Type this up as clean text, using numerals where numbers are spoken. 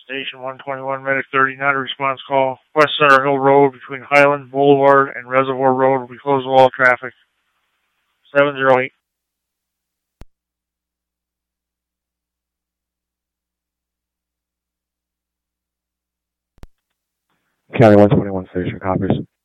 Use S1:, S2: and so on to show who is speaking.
S1: Station 121, Medic 30, not a response call. West Center Hill Road between Highland Boulevard and Reservoir Road will be closed to all traffic. 708.
S2: County 121 Station, copies.